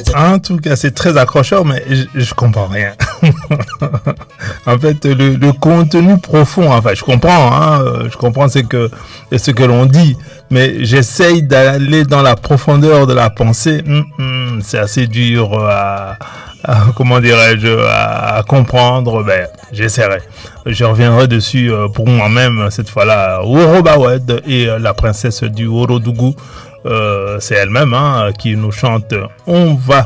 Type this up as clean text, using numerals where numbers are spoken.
En tout cas, c'est très accrocheur, mais je comprends rien. En fait, le contenu profond, enfin, je comprends, hein, je comprends ce que l'on dit, mais j'essaye d'aller dans la profondeur de la pensée. C'est assez dur comment dirais-je, à comprendre. Ben, j'essaierai. Je reviendrai dessus pour moi-même cette fois-là. Woro Bawed et la princesse du Orodougou. C'est elle-même qui nous chante On va